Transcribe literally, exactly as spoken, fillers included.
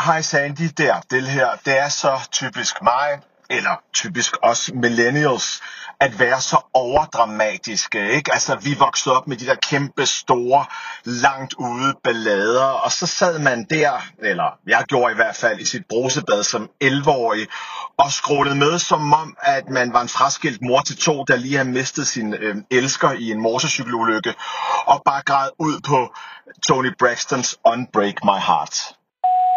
hej Sandy, der, det her, det er så typisk mig, eller typisk os millennials, at være så overdramatiske, ikke? Altså, vi voksede op med de der kæmpe, store, langt ude ballader, og så sad man der, eller jeg gjorde i hvert fald i sit brusebad som elleve-årig, og skrålede med som om, at man var en fraskilt mor til to, der lige havde mistet sin øh, elsker i en motorcykelulykke, og bare græd ud på Toni Braxtons Unbreak My Heart.